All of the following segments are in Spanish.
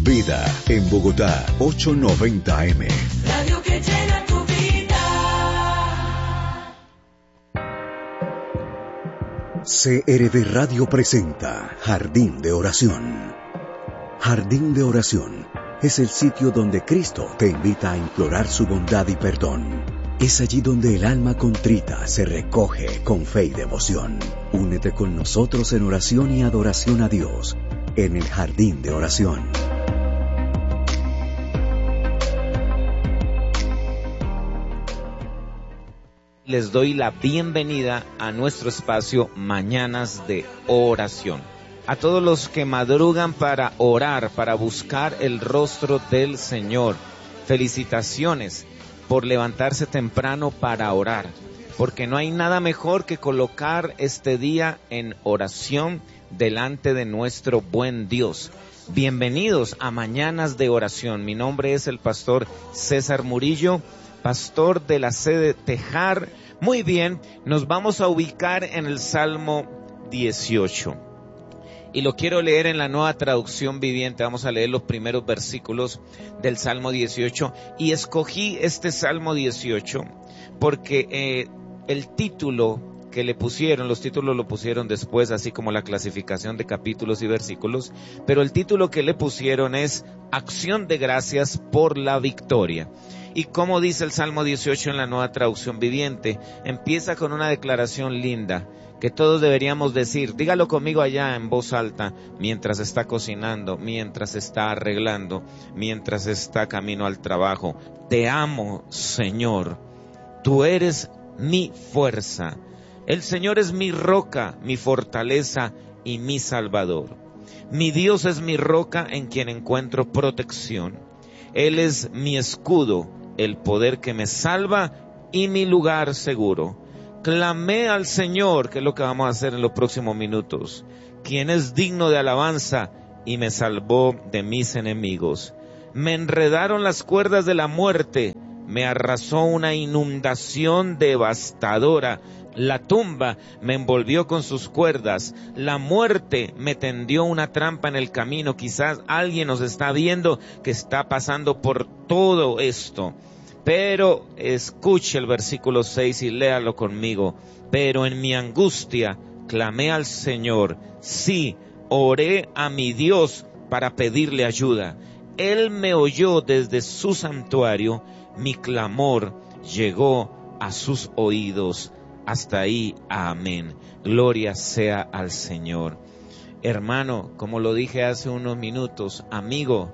Vida, en Bogotá, 890M. Radio que llena tu vida. CRD Radio presenta Jardín de Oración. Jardín de Oración es el sitio donde Cristo te invita a implorar su bondad y perdón. Es allí donde el alma contrita se recoge con fe y devoción. Únete con nosotros en oración y adoración a Dios en el Jardín de Oración. Les doy la bienvenida a nuestro espacio Mañanas de Oración. A todos los que madrugan para orar, para buscar el rostro del Señor, felicitaciones por levantarse temprano para orar, porque no hay nada mejor que colocar este día en oración delante de nuestro buen Dios. Bienvenidos a Mañanas de Oración. Mi nombre es el pastor César Murillo, pastor de la sede Tejar. Muy bien, nos vamos a ubicar en el Salmo 18. Y lo quiero leer en la Nueva Traducción Viviente. Vamos a leer los primeros versículos del Salmo 18. Y escogí este Salmo 18 porque el título que le pusieron, los títulos lo pusieron después, así como la clasificación de capítulos y versículos, pero el título que le pusieron es Acción de Gracias por la Victoria. Y como dice el Salmo 18 en la Nueva Traducción Viviente, empieza con una declaración linda que todos deberíamos decir. Dígalo conmigo allá en voz alta, mientras está cocinando, mientras está arreglando, mientras está camino al trabajo. Te amo, Señor. Tú eres mi fuerza. El Señor es mi roca, mi fortaleza y mi Salvador. Mi Dios es mi roca en quien encuentro protección. Él es mi escudo, el poder que me salva y mi lugar seguro. Clamé al Señor, que es lo que vamos a hacer en los próximos minutos, quien es digno de alabanza y me salvó de mis enemigos. Me enredaron las cuerdas de la muerte, me arrasó una inundación devastadora. La tumba me envolvió con sus cuerdas, la muerte me tendió una trampa en el camino. Quizás alguien nos está viendo que está pasando por todo esto. Pero escuche el versículo 6 y léalo conmigo. Pero en mi angustia clamé al Señor. Sí, oré a mi Dios para pedirle ayuda. Él me oyó desde su santuario. Mi clamor llegó a sus oídos. Hasta ahí, amén. Gloria sea al Señor. Hermano, como lo dije hace unos minutos, amigo,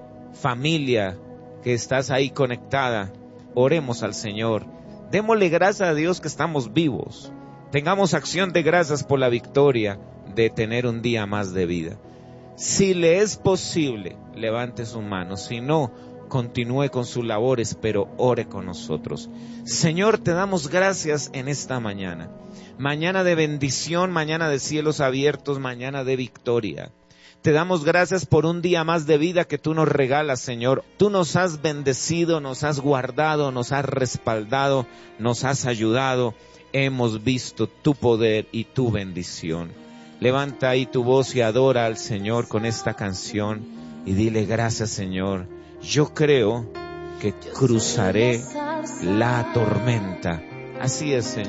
familia que estás ahí conectada, oremos al Señor. Démosle gracias a Dios que estamos vivos. Tengamos acción de gracias por la victoria de tener un día más de vida. Si le es posible, levante sus manos. Si no, continúe con sus labores, pero ore con nosotros. Señor, te damos gracias en esta mañana. Mañana de bendición, mañana de cielos abiertos, mañana de victoria. Te damos gracias por un día más de vida que tú nos regalas, Señor. Tú nos has bendecido, nos has guardado, nos has respaldado, nos has ayudado. Hemos visto tu poder y tu bendición. Levanta ahí tu voz y adora al Señor con esta canción y dile gracias, Señor. Yo creo que cruzaré la tormenta. Así es, Señor.